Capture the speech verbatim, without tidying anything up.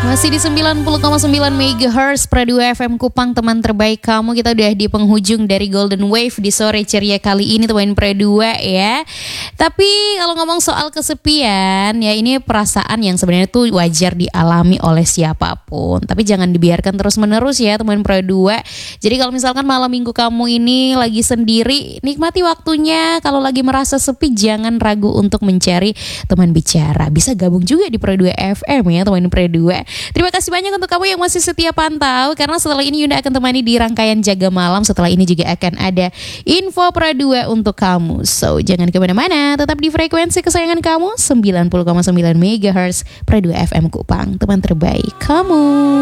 Masih di sembilan puluh koma sembilan megahertz Pradu F M Kupang, teman terbaik kamu. Kita udah di penghujung dari Golden Wave di sore ceria kali ini, teman Pradu ya. Tapi kalau ngomong soal kesepian, ya ini perasaan yang sebenarnya tuh wajar dialami oleh siapapun. Tapi jangan dibiarkan terus-menerus ya teman Pradu. Jadi kalau misalkan malam minggu kamu ini lagi sendiri, nikmati waktunya. Kalau lagi merasa sepi, jangan ragu untuk mencari teman bicara. Bisa gabung juga di Pradu F M ya teman Pradu. Terima kasih banyak untuk kamu yang masih setia pantau, karena setelah ini Yunda akan temani di rangkaian Jaga Malam. Setelah ini juga akan ada info Pradu untuk kamu. So jangan kemana-mana, tetap di frekuensi kesayangan kamu sembilan puluh koma sembilan megahertz Pradu F M Kupang, teman terbaik kamu.